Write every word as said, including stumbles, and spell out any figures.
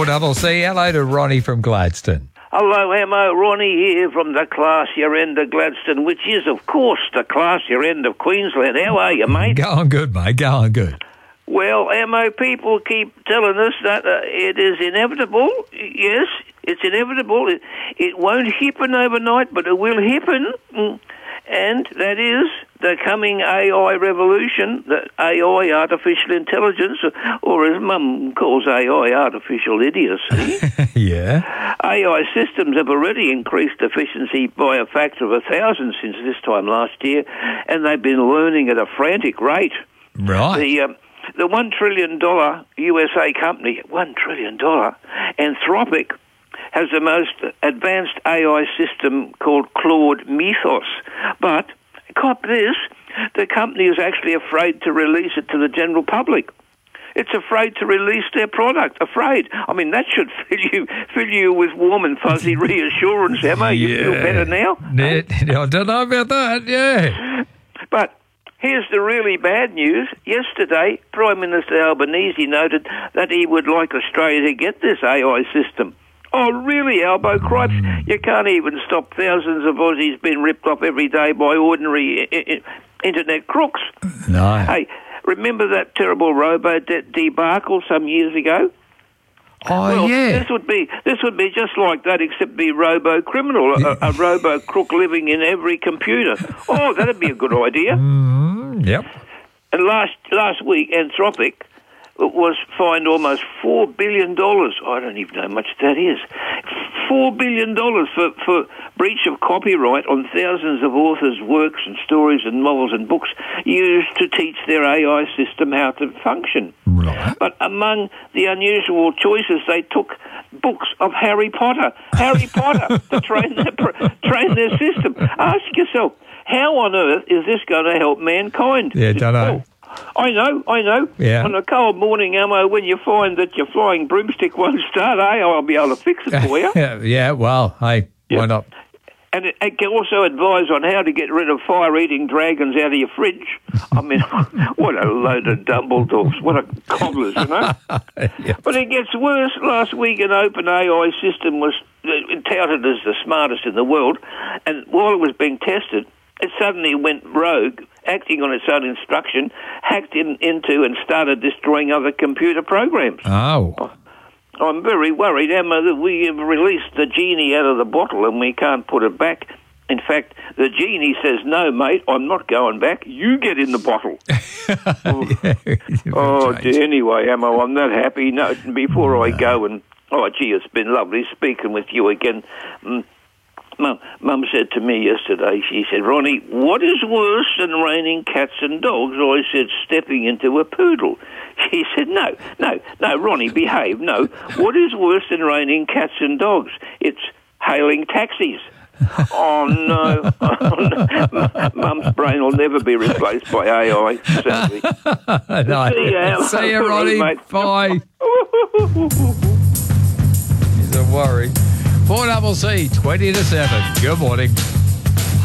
four double C. Hello to Ronnie from Gladstone. Hello, Emma. Ronnie here from the classier end of Gladstone, which is, of course, the classier end of Queensland. How are you, mate? Going good, mate. Going good. Well, Emma, people keep telling us that uh, it is inevitable. Yes, it's inevitable. It, it won't happen overnight, but it will happen. And that is the coming A I revolution, the A I, artificial intelligence, or as Mum calls A I, artificial idiocy. Yeah. A I systems have already increased efficiency by a factor of a thousand since this time last year, and they've been learning at a frantic rate. Right. The um, the one trillion dollar U S A company, one trillion dollar, Anthropic, has the most advanced A I system called Claude Mythos. But, cop this, the company is actually afraid to release it to the general public. It's afraid to release their product. Afraid. I mean, that should fill you fill you with warm and fuzzy reassurance, Emma. You Yeah. feel better now? I don't know about that, yeah. But here's the really bad news. Yesterday, Prime Minister Albanese noted that he would like Australia to get this A I system. Oh, really, Albo Cripes? You can't even stop thousands of Aussies being ripped off every day by ordinary I- I- internet crooks. No. Hey, remember that terrible robo de- debacle some years ago? Oh, well, yeah. This would be this would be just like that, except be robo criminal, a, a robo crook living in every computer. Oh, that'd be a good idea. Mm, yep. And last last week, Anthropic was fined almost four billion dollars. I don't even know how much that is. four billion dollars for, for breach of copyright on thousands of authors' works and stories and novels and books used to teach their A I system how to function. Right. But among the unusual choices, they took books of Harry Potter. Harry Potter to train their, train their system. Ask yourself, how on earth is this going to help mankind? Yeah, don't know. Well, I know, I know. Yeah. On a cold morning, Ammo, when you find that your flying broomstick won't start, eh, I'll be able to fix it for you. yeah, yeah, well, hey, Yeah. why not? And it, it can also advise on how to get rid of fire-eating dragons out of your fridge. I mean, what a load of Dumbledores. What a cobblers, you know? Yeah. But it gets worse. Last week, an open A I system was touted as the smartest in the world, and while it was being tested, it suddenly went rogue, acting on its own instruction, hacked in, into and started destroying other computer programs. Oh. I'm very worried, Emma, that we have released the genie out of the bottle and we can't put it back. In fact, the genie says, no, mate, I'm not going back. You get in the bottle. yeah, oh, change. dear. Anyway, Emma, I'm not happy. No, before no. I go and... Oh, gee, it's been lovely speaking with you again. Mm. Mum, Mum said to me yesterday, she said, Ronnie, what is worse than raining cats and dogs? I said, stepping into a poodle. She said, no, no, no, Ronnie, behave. No, what is worse than raining cats and dogs? It's hailing taxis. Oh, no. Oh, no. Mum's brain will never be replaced by A I, sadly. no. See you, See you, Ronnie. mate. Bye. He's a worry. four double C, twenty to seven. Good morning.